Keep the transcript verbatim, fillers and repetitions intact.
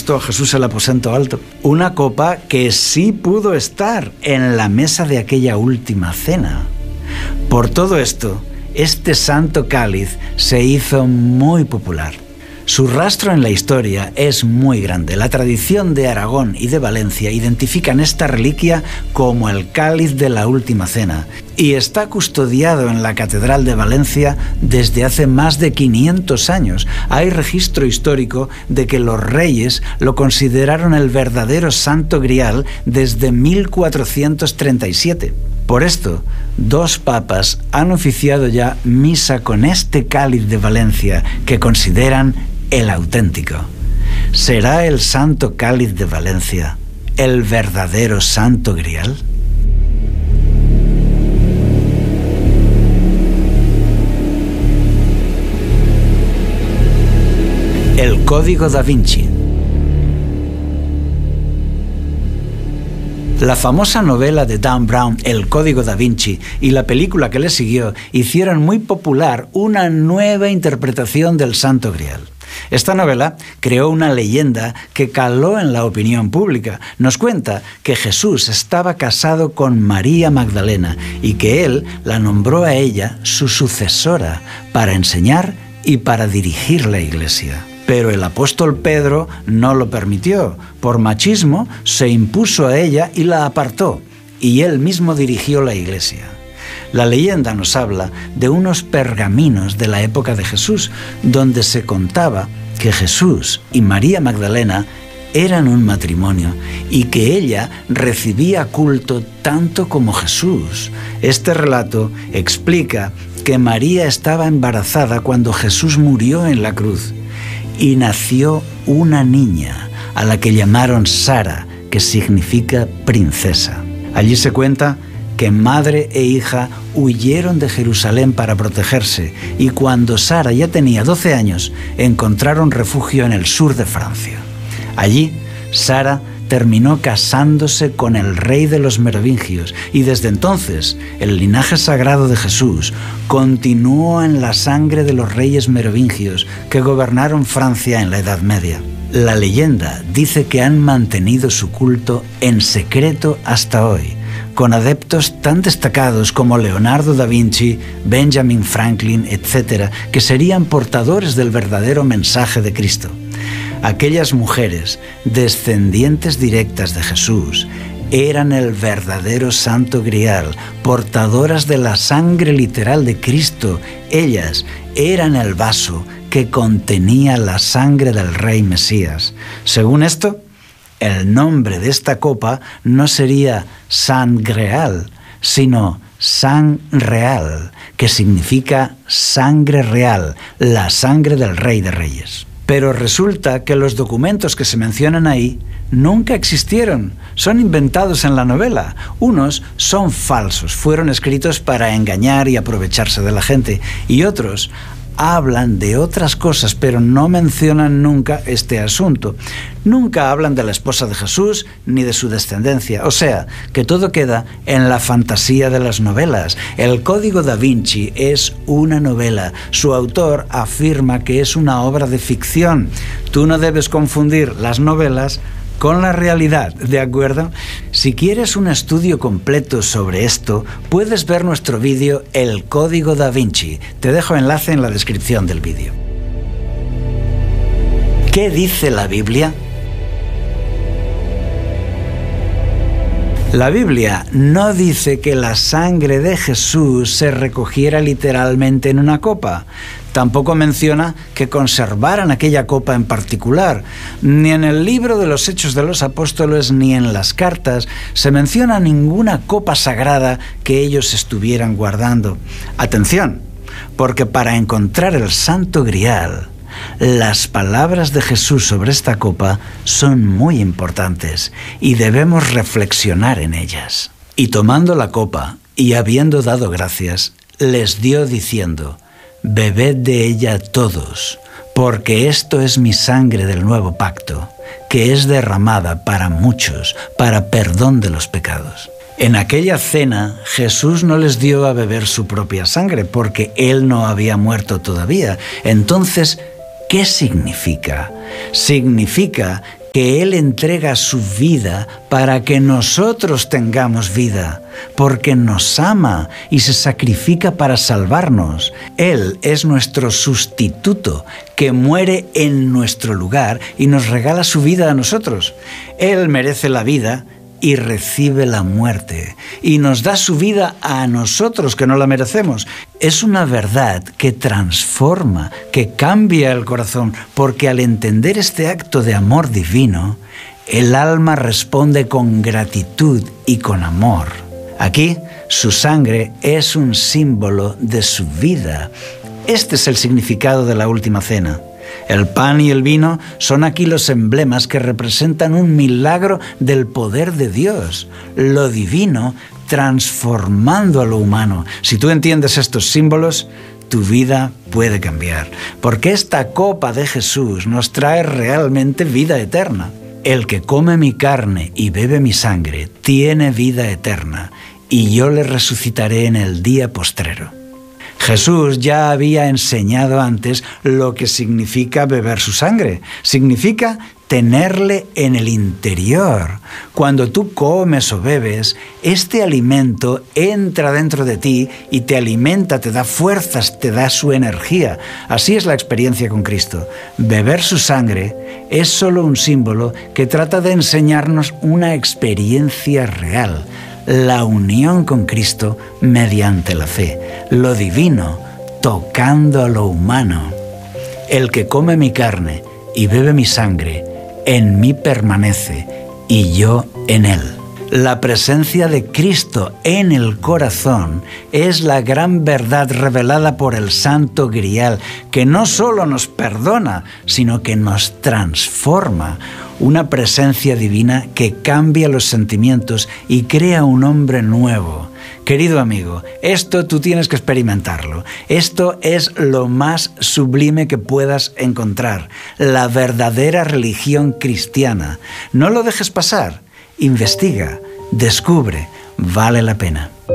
puesto a Jesús en el aposento alto. Una copa que sí pudo estar en la mesa de aquella última cena. Por todo esto, este santo cáliz se hizo muy popular. Su rastro en la historia es muy grande. La tradición de Aragón y de Valencia identifican esta reliquia como el cáliz de la última cena y está custodiado en la Catedral de Valencia desde hace más de quinientos años. Hay registro histórico de que los reyes lo consideraron el verdadero Santo Grial desde mil cuatrocientos treinta y siete. Por esto, dos papas han oficiado ya misa con este cáliz de Valencia que consideran el auténtico. ¿Será el Santo Cáliz de Valencia el verdadero Santo Grial? El Código da Vinci. La famosa novela de Dan Brown, El Código da Vinci, y la película que le siguió hicieron muy popular una nueva interpretación del Santo Grial. Esta novela creó una leyenda que caló en la opinión pública. Nos cuenta que Jesús estaba casado con María Magdalena y que él la nombró a ella su sucesora para enseñar y para dirigir la Iglesia. Pero el apóstol Pedro no lo permitió. Por machismo se impuso a ella y la apartó, y él mismo dirigió la Iglesia. La leyenda nos habla de unos pergaminos de la época de Jesús, donde se contaba que Jesús y María Magdalena eran un matrimonio y que ella recibía culto tanto como Jesús. Este relato explica que María estaba embarazada cuando Jesús murió en la cruz y nació una niña a la que llamaron Sara, que significa princesa. Allí se cuenta que madre e hija huyeron de Jerusalén para protegerse y cuando Sara ya tenía doce años, encontraron refugio en el sur de Francia. Allí, Sara terminó casándose con el rey de los merovingios y desde entonces el linaje sagrado de Jesús continuó en la sangre de los reyes merovingios que gobernaron Francia en la Edad Media. La leyenda dice que han mantenido su culto en secreto hasta hoy, con adeptos tan destacados como Leonardo da Vinci, Benjamin Franklin, etcétera, que serían portadores del verdadero mensaje de Cristo. Aquellas mujeres, descendientes directas de Jesús, eran el verdadero Santo Grial, portadoras de la sangre literal de Cristo. Ellas eran el vaso que contenía la sangre del Rey Mesías. Según esto, el nombre de esta copa no sería Sant Greal, sino Sang Real, que significa sangre real, la sangre del Rey de Reyes. Pero resulta que los documentos que se mencionan ahí nunca existieron, son inventados en la novela. Unos son falsos, fueron escritos para engañar y aprovecharse de la gente, y otros hablan de otras cosas, pero no mencionan nunca este asunto. Nunca hablan de la esposa de Jesús ni de su descendencia. O sea, que todo queda en la fantasía de las novelas. El Código da Vinci es una novela. Su autor afirma que es una obra de ficción. Tú no debes confundir las novelas con la realidad, ¿de acuerdo? Si quieres un estudio completo sobre esto, puedes ver nuestro vídeo El Código da Vinci. Te dejo enlace en la descripción del vídeo. ¿Qué dice la Biblia? La Biblia no dice que la sangre de Jesús se recogiera literalmente en una copa. Tampoco menciona que conservaran aquella copa en particular. Ni en el libro de los Hechos de los Apóstoles ni en las cartas se menciona ninguna copa sagrada que ellos estuvieran guardando. Atención, porque para encontrar el Santo Grial, las palabras de Jesús sobre esta copa son muy importantes y debemos reflexionar en ellas. Y tomando la copa y habiendo dado gracias, les dio diciendo: bebed de ella todos, porque esto es mi sangre del nuevo pacto, que es derramada para muchos, para perdón de los pecados. En aquella cena, Jesús no les dio a beber su propia sangre, porque Él no había muerto todavía. Entonces, ¿qué significa? Significa que Él entrega su vida para que nosotros tengamos vida, porque nos ama y se sacrifica para salvarnos. Él es nuestro sustituto, que muere en nuestro lugar y nos regala su vida a nosotros. Él merece la vida y recibe la muerte, y nos da su vida a nosotros que no la merecemos. Es una verdad que transforma, que cambia el corazón, porque al entender este acto de amor divino, el alma responde con gratitud y con amor. Aquí, su sangre es un símbolo de su vida. Este es el significado de la última cena. El pan y el vino son aquí los emblemas que representan un milagro del poder de Dios, lo divino transformando a lo humano. Si tú entiendes estos símbolos, tu vida puede cambiar, porque esta copa de Jesús nos trae realmente vida eterna. El que come mi carne y bebe mi sangre tiene vida eterna, y yo le resucitaré en el día postrero. Jesús ya había enseñado antes lo que significa beber su sangre. Significa tenerle en el interior. Cuando tú comes o bebes, este alimento entra dentro de ti y te alimenta, te da fuerzas, te da su energía. Así es la experiencia con Cristo. Beber su sangre es solo un símbolo que trata de enseñarnos una experiencia real. La unión con Cristo mediante la fe, lo divino tocando a lo humano. El que come mi carne y bebe mi sangre, en mí permanece y yo en él. La presencia de Cristo en el corazón es la gran verdad revelada por el Santo Grial, que no solo nos perdona, sino que nos transforma. Una presencia divina que cambia los sentimientos y crea un hombre nuevo. Querido amigo, esto tú tienes que experimentarlo. Esto es lo más sublime que puedas encontrar, la verdadera religión cristiana. No lo dejes pasar. Investiga, descubre, vale la pena.